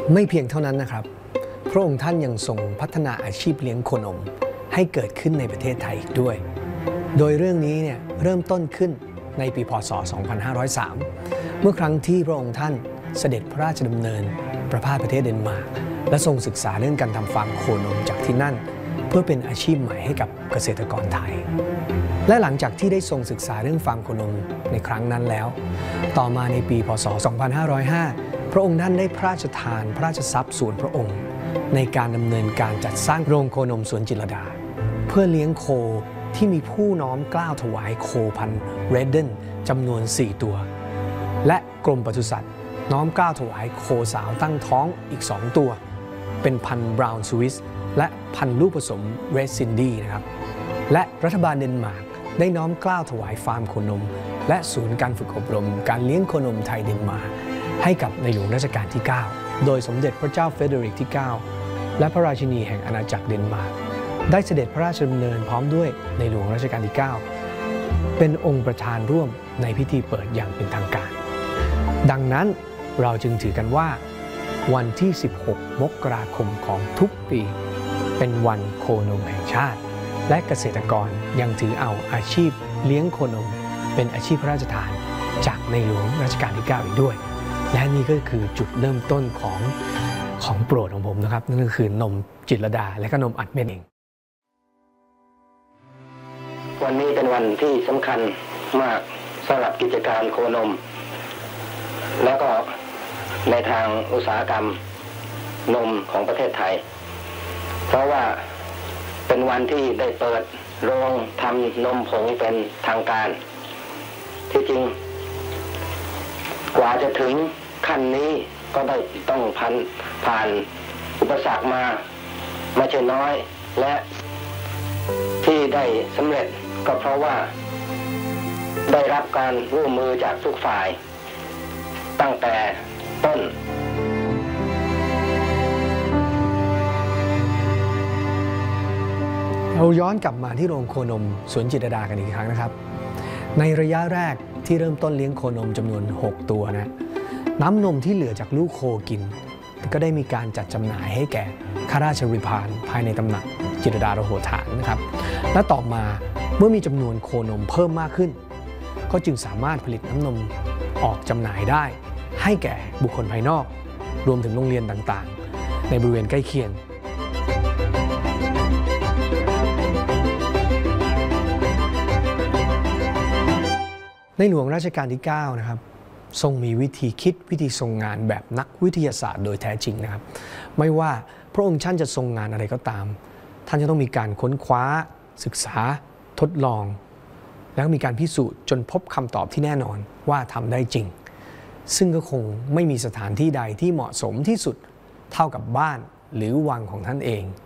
ไม่เพียงเท่านั้นนะครับพระองค์ท่านยังทรงพัฒนาอาชีพเลี้ยงโคนมให้เกิดขึ้นในประเทศไทยอีกด้วยโดยเรื่องนี้เนี่ยเริ่มต้นขึ้นในปีพ.ศ. 2503 เมื่อครั้งที่พระองค์ท่านเสด็จพระราชดำเนินประพาสประเทศเดนมาร์กและทรงศึกษาเรื่องการทำฟาร์มโคนมจากที่นั่นเพื่อเป็นอาชีพใหม่ให้กับเกษตรกรไทยและหลังจากที่ได้ทรงศึกษาเรื่องฟาร์มโคนมในครั้งนั้นแล้วต่อมาในปีพ.ศ. 2505 พระองค์ท่านได้พระราชทานพระราชทรัพย์ส่วนพระองค์ในการดำเนินการจัดสร้างโรงโคนมสวนจิตรลดาเพื่อเลี้ยงโคที่มีผู้น้อมเกล้าถวายโคพันธุ์เรดเดนจำนวน 4 ตัวและกรมปศุสัตว์น้อมเกล้าถวายโคสาวตั้งท้องอีก 2 ตัวเป็นพันธุ์บราวน์สวิสและพันธุ์ลูกผสมเรดซินดี้นะครับและรัฐบาลเดนมาร์กได้น้อมเกล้าถวายฟาร์มโคนมและศูนย์การฝึกอบรมการเลี้ยงโคนมไทยเดนมาร์กให้กับในหลวงรัชกาลที่ 9 โดยสมเด็จพระเจ้าเฟเดริกที่ 9 และพระราชินีแห่งอาณาจักรเดนมาร์กได้เสด็จพระราชดำเนินพร้อมด้วยในหลวงรัชกาลที่ 9 เป็นองค์ประธานร่วมในพิธีเปิดอย่างเป็นทางการดังนั้นเราจึงถือกันว่าวันที่ 16 มกราคมของทุกปีเป็นวันโคนมแห่งชาติและเกษตรกรยังถือเอาอาชีพเลี้ยงโคนมเป็นอาชีพพระราชทานจากในหลวงรัชกาลที่ 9 อีกด้วยและนี่ก็คือจุดเริ่มต้นของโปรดของผมนะครับนั่นก็คือนมจิตรลดาและก็นมอัดเม็ดเองวันนี้เป็นวันที่สำคัญมากสำหรับกิจการโคนมแล้วก็ในทางอุตสาหกรรมนมของประเทศไทยเพราะว่าเป็นวันที่ได้เปิดโรงทำนมผงเป็นทางการที่จริงกว่าจะถึงขั้นนี้ก็ได้ต้องผ่านอุปสรรคมาไม่ใช่น้อยและที่ได้สำเร็จก็เพราะว่าได้รับการร่วมมือจากทุกฝ่ายตั้งแต่ต้นเราย้อนกลับมาที่โรงโคนมสวนจิตรลดากันอีกครั้งนะครับในระยะแรกที่เริ่มต้นเลี้ยงโคนมจำนวน 6 ตัวนะน้ำนมที่เหลือจากลูกโคกินก็ได้มีการจัดจำหน่ายให้แก่ข้าราชบริพารภายในตำหนักจิตรลดาโรโหฐานนะครับและต่อมาเมื่อมีจำนวนโคนมเพิ่มมากขึ้นก็จึงสามารถผลิตน้ำนมออกจำหน่ายได้ให้แก่บุคคลภายนอกรวมถึงโรงเรียนต่างๆในบริเวณใกล้เคียงในหลวงรัชกาลที่ 9 นะครับทรงมีวิธีคิดวิธีทรงงานแบบนักวิทยาศาสตร์โดยแท้จริงนะครับไม่ว่าพระองค์ท่านจะทรงงานอะไรก็ตามท่านจะต้องมีการค้นคว้าศึกษาทดลองแล้วมีการพิสูจน์จนพบคำตอบที่แน่นอนว่าทำได้จริงซึ่งก็คงไม่มีสถานที่ใดที่เหมาะสมที่สุดเท่ากับบ้านหรือวังของท่านเอง